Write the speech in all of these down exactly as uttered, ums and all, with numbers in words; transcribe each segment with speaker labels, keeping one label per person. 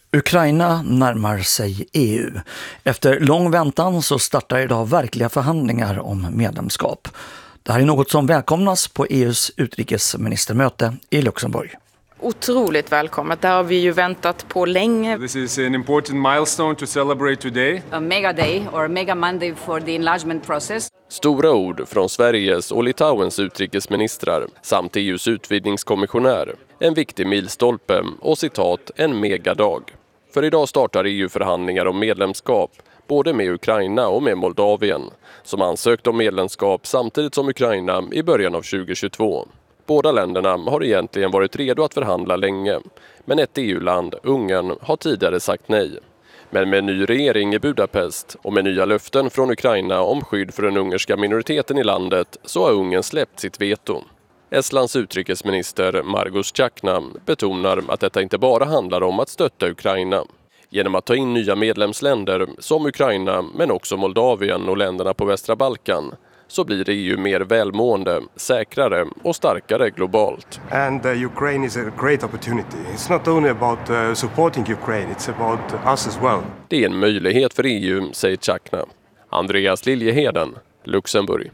Speaker 1: Ukraina närmar sig E U. Efter lång väntan så startar idag verkliga förhandlingar om medlemskap. Det här är något som välkomnas på E U:s utrikesministermöte i Luxemburg.
Speaker 2: Otroligt välkommet. Det har vi ju väntat på länge.
Speaker 3: This is an important milestone to celebrate today.
Speaker 4: A mega day or a mega Monday for the enlargement process.
Speaker 5: Stora ord från Sveriges och Litauens utrikesministrar samt E U:s utvidgningskommissionär. En viktig milstolpe och citat en megadag. För idag startar E U-förhandlingar om medlemskap både med Ukraina och med Moldavien som ansökt om medlemskap samtidigt som Ukraina i början av tjugohundratjugotvå. Båda länderna har egentligen varit redo att förhandla länge, men ett E U-land, Ungern, har tidigare sagt nej. Men med en ny regering i Budapest och med nya löften från Ukraina om skydd för den ungerska minoriteten i landet så har Ungern släppt sitt veto. Estlands utrikesminister Margus Tjachna betonar att detta inte bara handlar om att stötta Ukraina. Genom att ta in nya medlemsländer som Ukraina men också Moldavien och länderna på västra Balkan så blir E U mer välmående, säkrare och starkare globalt.
Speaker 6: And uh, Ukraine is a great opportunity. It's not only about uh, supporting Ukraine, it's about us as well.
Speaker 5: Det är en möjlighet för E U, säger Tjachna. Andreas Liljeheden, Luxemburg.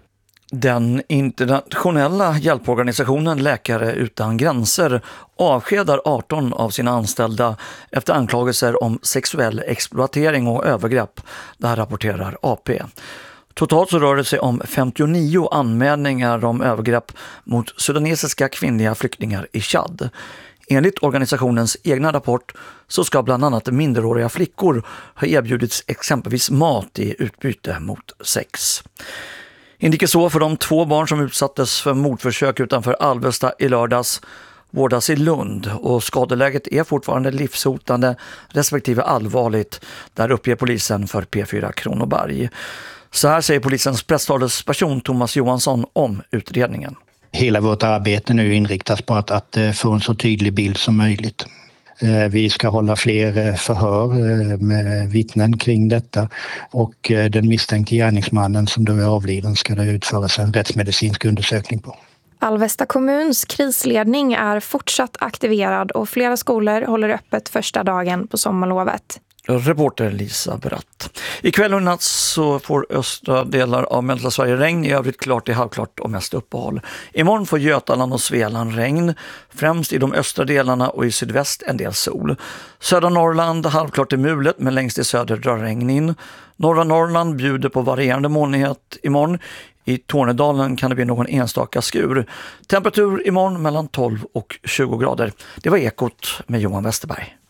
Speaker 1: Den internationella hjälporganisationen Läkare utan gränser avskedar arton av sina anställda efter anklagelser om sexuell exploatering och övergrepp. Det här rapporterar A P. Totalt så rör det sig om femtionio anmälningar om övergrepp mot sudanesiska kvinnliga flyktingar i Chad. Enligt organisationens egna rapport så ska bland annat minderåriga flickor ha erbjudits exempelvis mat i utbyte mot sex. Inte så för de två barn som utsattes för mordförsök utanför Alvesta i lördags vårdas i Lund och skadeläget är fortfarande livshotande respektive allvarligt. Där uppger polisen för P fyra Kronoberg. Så här säger polisens presstalesperson Thomas Johansson om utredningen.
Speaker 7: Hela vårt arbete nu inriktas på att, att få en så tydlig bild som möjligt. Vi ska hålla fler förhör med vittnen kring detta och den misstänkte gärningsmannen som då är avliden ska det utföras en rättsmedicinsk undersökning på.
Speaker 8: Alvesta kommuns krisledning är fortsatt aktiverad och flera skolor håller öppet första dagen på sommarlovet.
Speaker 1: Reporter Lisa Bratt. Ikväll och natt så får östra delar av mellersta Sverige regn, i övrigt klart till halvklart och mest uppehåll. Imorgon får Götaland och Svealand regn, främst i de östra delarna och i sydväst en del sol. Södra Norrland halvklart till mulet men längst i söder drar regn in. Norra Norrland bjuder på varierande molnighet imorgon. I Tornedalen kan det bli någon enstaka skur. Temperatur imorgon mellan tolv och tjugo grader. Det var Ekot med Johan Westerberg.